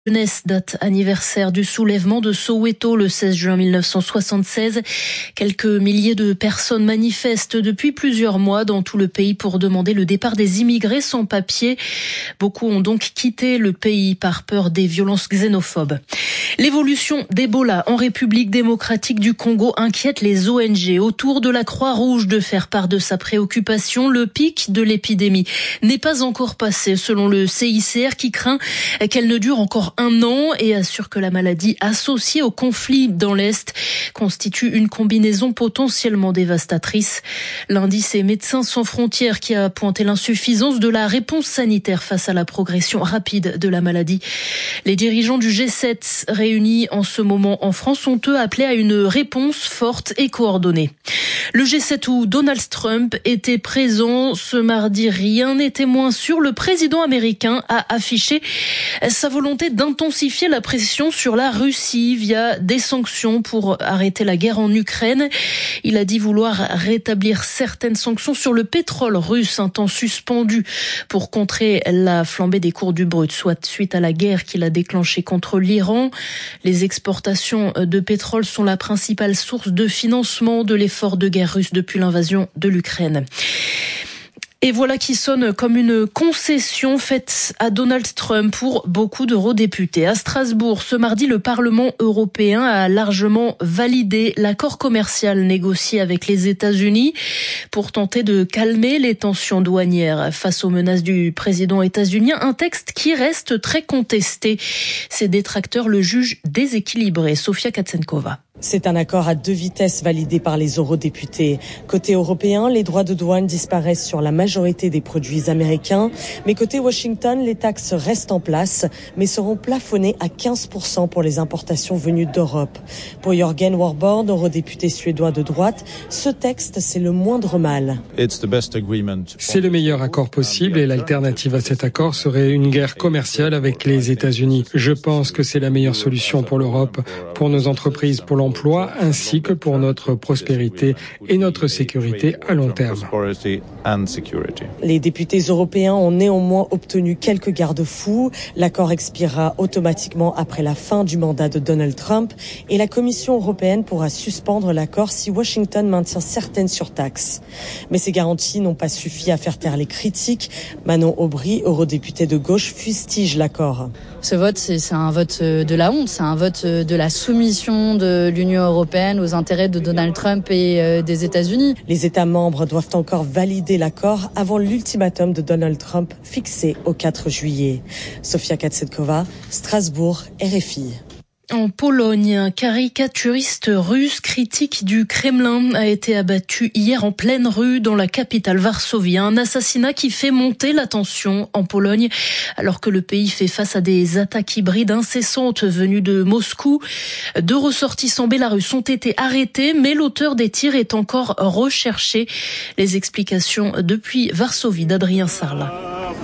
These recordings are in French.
Jeunesse, date anniversaire du soulèvement de Soweto le 16 juin 1976. Quelques milliers de personnes manifestent depuis plusieurs mois dans tout le pays pour demander le départ des immigrés sans papier. Beaucoup ont donc quitté le pays par peur des violences xénophobes. L'évolution d'Ebola en République démocratique du Congo inquiète les ONG. Autour de la Croix-Rouge de faire part de sa préoccupation, le pic de l'épidémie n'est pas encore passé selon le CICR qui craint qu'elle ne dure encore un an et assure que la maladie associée au conflit dans l'Est constitue une combinaison potentiellement dévastatrice. Lundi, c'est Médecins sans frontières qui a pointé l'insuffisance de la réponse sanitaire face à la progression rapide de la maladie. Les dirigeants du G7 réunis en ce moment en France ont eux appelé à une réponse forte et coordonnée. Le G7 où Donald Trump était présent ce mardi, rien n'était moins sûr. Le président américain a affiché sa volonté d'intensifier la pression sur la Russie via des sanctions pour arrêter la guerre en Ukraine. Il a dit vouloir rétablir certaines sanctions sur le pétrole russe, un temps suspendu pour contrer la flambée des cours du brut, soit suite à la guerre qu'il a déclenchée contre l'Iran. Les exportations de pétrole sont la principale source de financement de l'effort de guerre russe depuis l'invasion de l'Ukraine. Et voilà qui sonne comme une concession faite à Donald Trump pour beaucoup d'eurodéputés. À Strasbourg, ce mardi, le Parlement européen a largement validé l'accord commercial négocié avec les États-Unis pour tenter de calmer les tensions douanières face aux menaces du président états-unien. Un texte qui reste très contesté. Ses détracteurs le jugent déséquilibré. Sofia Katsenkova. C'est un accord à deux vitesses validé par les eurodéputés. Côté européen, les droits de douane disparaissent sur la majorité des produits américains. Mais côté Washington, les taxes restent en place, mais seront plafonnées à 15% pour les importations venues d'Europe. Pour Jörgen Warborn, eurodéputé suédois de droite, ce texte, c'est le moindre mal. C'est le meilleur accord possible et l'alternative à cet accord serait une guerre commerciale avec les États-Unis. Je pense que c'est la meilleure solution pour l'Europe, pour nos entreprises, pour l'emploi, ainsi que pour notre prospérité et notre sécurité à long terme. Les députés européens ont néanmoins obtenu quelques garde-fous. L'accord expirera automatiquement après la fin du mandat de Donald Trump et la Commission européenne pourra suspendre l'accord si Washington maintient certaines surtaxes. Mais ces garanties n'ont pas suffi à faire taire les critiques. Manon Aubry, eurodéputée de gauche, fustige l'accord. Ce vote, c'est un vote de la honte, c'est un vote de la soumission de l'Union européenne aux intérêts de Donald Trump et des États-Unis. Les États membres doivent encore valider l'accord avant l'ultimatum de Donald Trump fixé au 4 juillet. Sofia Katsenkova, Strasbourg, RFI. En Pologne, un caricaturiste russe critique du Kremlin a été abattu hier en pleine rue dans la capitale Varsovie. Un assassinat qui fait monter la tension en Pologne alors que le pays fait face à des attaques hybrides incessantes venues de Moscou. 2 ressortissants bélarusses ont été arrêtés, mais l'auteur des tirs est encore recherché. Les explications depuis Varsovie d'Adrien Sarlat.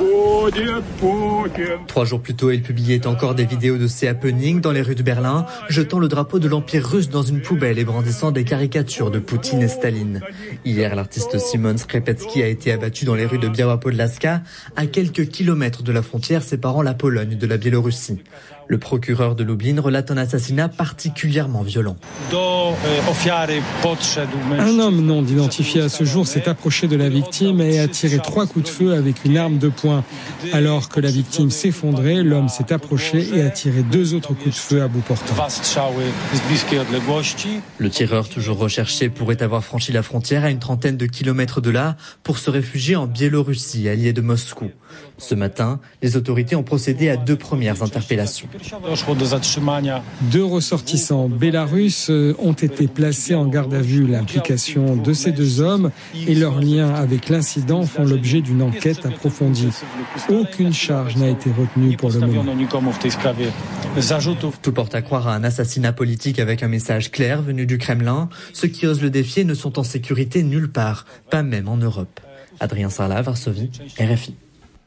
3 jours plus tôt, il publiait encore des vidéos de ces happenings dans les rues de Berlin, jetant le drapeau de l'Empire russe dans une poubelle et brandissant des caricatures de Poutine et Staline. Hier, l'artiste Simon Skrepecki a été abattu dans les rues de Biała Podlaska, à quelques kilomètres de la frontière séparant la Pologne de la Biélorussie. Le procureur de Lublin relate un assassinat particulièrement violent. Un homme non identifié à ce jour s'est approché de la victime et a tiré 3 coups de feu avec une arme de poing. Alors que la victime s'effondrait, l'homme s'est approché et a tiré 2 autres coups de feu à bout portant. Le tireur, toujours recherché, pourrait avoir franchi la frontière à une trentaine de kilomètres de là pour se réfugier en Biélorussie, alliée de Moscou. Ce matin, les autorités ont procédé à 2 premières interpellations. 2 ressortissants bélarusses ont été placés en garde à vue. L'implication de ces 2 hommes et leurs liens avec l'incident font l'objet d'une enquête approfondie. Aucune charge n'a été retenue pour le moment. Tout porte à croire à un assassinat politique avec un message clair venu du Kremlin. Ceux qui osent le défier ne sont en sécurité nulle part, pas même en Europe. Adrien Sarlat, Varsovie, RFI.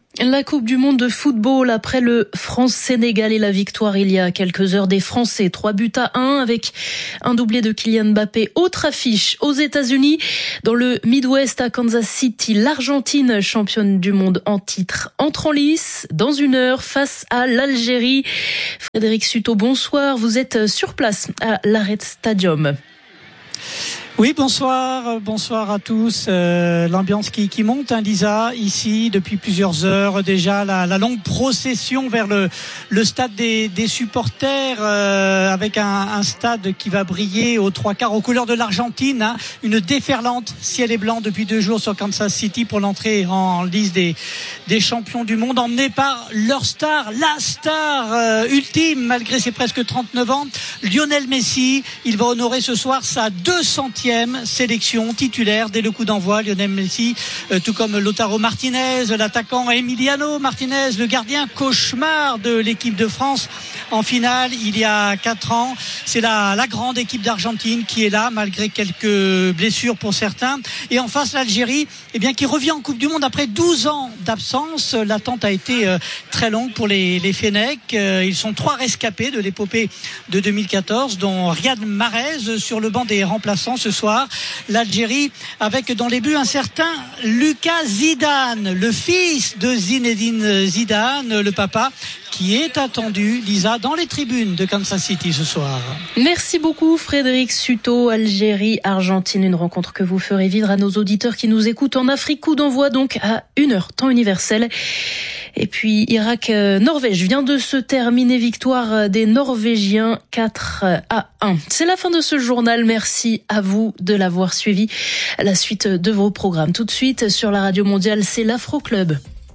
La Coupe du Monde de football après le France-Sénégal et la victoire il y a quelques heures des Français. 3-1 avec un doublé de Kylian Mbappé. Autre affiche aux États-Unis, dans le Midwest à Kansas City. L'Argentine, championne du monde en titre, entre en lice dans 1 heure face à l'Algérie. Frédéric Suto, bonsoir. Vous êtes sur place à l'Arrêt Stadium. Oui, bonsoir à tous. L'ambiance qui monte, Lisa, ici depuis plusieurs heures déjà. La longue procession vers le stade des supporters, avec un stade qui va briller aux 3/4 aux couleurs de l'Argentine. Une déferlante ciel et blanc depuis 2 jours sur Kansas City pour l'entrée en lice des champions du monde, emmenés par leur star, la star ultime malgré ses presque 39 ans, Lionel Messi. Il va honorer ce soir sa 200e sélection titulaire dès le coup d'envoi. Lionel Messi, tout comme Lautaro Martinez, l'attaquant Emiliano Martinez, le gardien cauchemar de l'équipe de France en finale il y a 4 ans. C'est la grande équipe d'Argentine qui est là malgré quelques blessures pour certains. Et en face l'Algérie, qui revient en Coupe du Monde après 12 ans d'absence. L'attente a été très longue pour les Fennecs. Ils sont 3 rescapés de l'épopée de 2014, dont Riyad Mahrez sur le banc des remplaçants ce soir. L'Algérie avec dans les buts un certain Lucas Zidane, le fils de Zinedine Zidane, le papa, qui est attendu, Lisa, dans les tribunes de Kansas City ce soir. Merci beaucoup Frédéric Suto. Algérie-Argentine, une rencontre que vous ferez vivre à nos auditeurs qui nous écoutent en Afrique. Coup d'envoi donc à 1h, temps universel. Et puis Irak-Norvège vient de se terminer, victoire des Norvégiens 4-1. C'est la fin de ce journal. Merci à vous de l'avoir suivi. La suite de vos programmes tout de suite sur la radio mondiale, c'est l'Afro Club.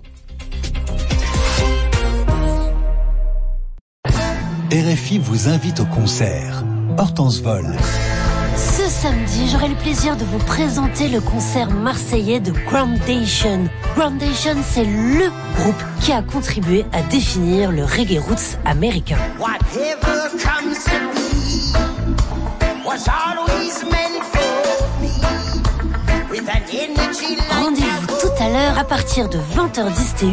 RFI vous invite au concert. Hortense Vol. Ce samedi, j'aurai le plaisir de vous présenter le concert marseillais de Groundation. Groundation, c'est le groupe qui a contribué à définir le reggae roots américain. Rendez-vous tout à l'heure à partir de 20h10 TU